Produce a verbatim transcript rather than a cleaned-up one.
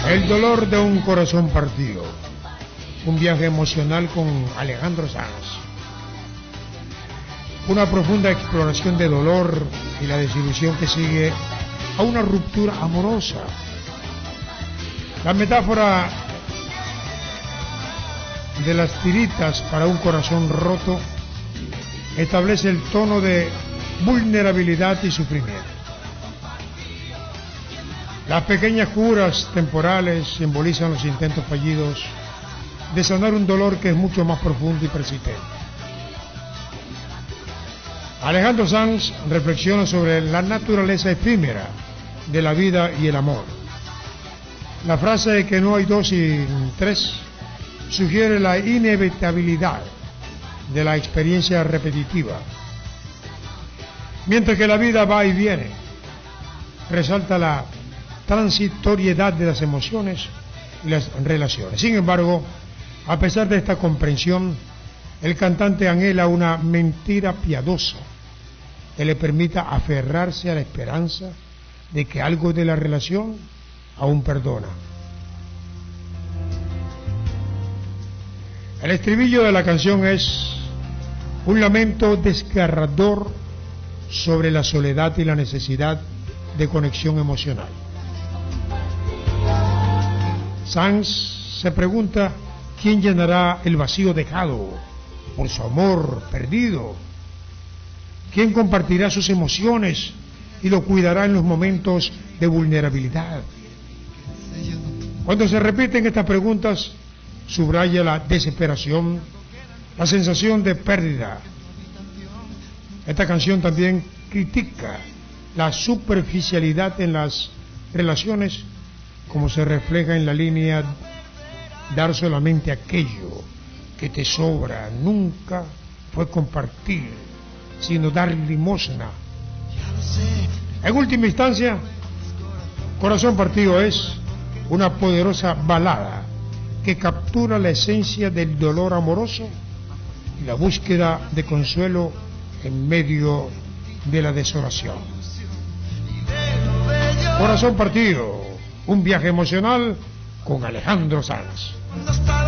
El dolor de un corazón partido. Un viaje emocional con Alejandro Sanz. Una profunda exploración de dolor y la desilusión que sigue a una ruptura amorosa. La metáfora de las tiritas para un corazón roto establece el tono de vulnerabilidad y sufrimiento. Las pequeñas curas temporales simbolizan los intentos fallidos de sanar un dolor que es mucho más profundo y persistente. Alejandro Sanz reflexiona sobre la naturaleza efímera de la vida y el amor. La frase de que no hay dos sin tres sugiere la inevitabilidad de la experiencia repetitiva. Mientras que la vida va y viene, resalta la transitoriedad de las emociones y las relaciones. Sin embargo, a pesar de esta comprensión, el cantante anhela una mentira piadosa que le permita aferrarse a la esperanza de que algo de la relación aún perdona. El estribillo de la canción es un lamento desgarrador sobre la soledad y la necesidad de conexión emocional. Sanz se pregunta quién llenará el vacío dejado por su amor perdido, quién compartirá sus emociones y lo cuidará en los momentos de vulnerabilidad. Cuando se repiten estas preguntas, subraya la desesperación, la sensación de pérdida. Esta canción también critica la superficialidad en las relaciones, como se refleja en la línea dar solamente aquello que te sobra. Nunca fue compartir, sino dar limosna. En última instancia, Corazón Partido es una poderosa balada que captura la esencia del dolor amoroso y la búsqueda de consuelo en medio de la desolación. Corazón Partido, un viaje emocional con Alejandro Sanz.